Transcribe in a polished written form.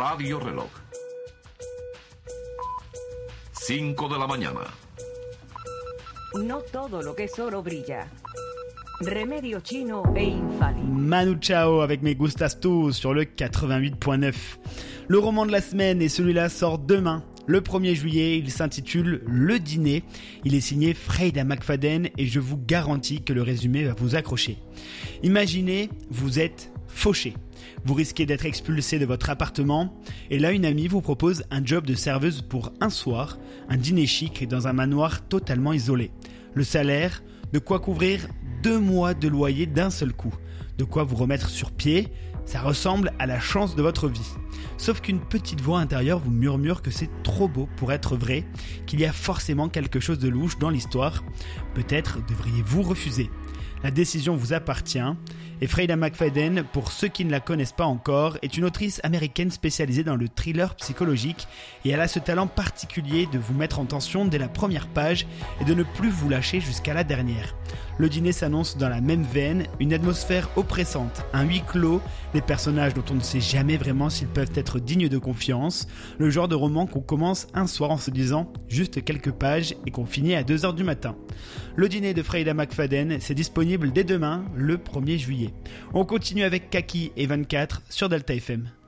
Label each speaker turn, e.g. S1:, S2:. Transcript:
S1: Radio Reloj. 5 de la mañana.
S2: No todo lo que es oro brilla. Remedio chino e infalible.
S3: Manu Chao avec Me Gustas Tu sur le 88.9. Le roman de la semaine et celui-là sort demain. Le 1er juillet, il s'intitule Le Dîner. Il est signé Freida McFadden et je vous garantis que le résumé va vous accrocher. Imaginez, vous êtes fauché. Vous risquez d'être expulsé de votre appartement et là une amie vous propose un job de serveuse pour un soir, un dîner chic dans un manoir totalement isolé. Le salaire, de quoi couvrir 2 mois de loyer d'un seul coup. De quoi vous remettre sur pied, ça ressemble à la chance de votre vie. Sauf qu'une petite voix intérieure vous murmure que c'est trop beau pour être vrai, qu'il y a forcément quelque chose de louche dans l'histoire. Peut-être devriez-vous refuser. La décision vous appartient. Et Freida McFadden, pour ceux qui ne la connaissent pas encore, est une autrice américaine spécialisée dans le thriller psychologique et elle a ce talent particulier de vous mettre en tension dès la première page et de ne plus vous lâcher jusqu'à la dernière. Le dîner s'annonce dans la même veine, une atmosphère oppressante, un huis clos, des personnages dont on ne sait jamais vraiment s'ils peuvent être dignes de confiance, le genre de roman qu'on commence un soir en se disant juste quelques pages et qu'on finit à 2h du matin. Le dîner de Freida McFadden, c'est disponible dès demain, le 1er juillet. On continue avec Kaki et 24 sur Delta FM.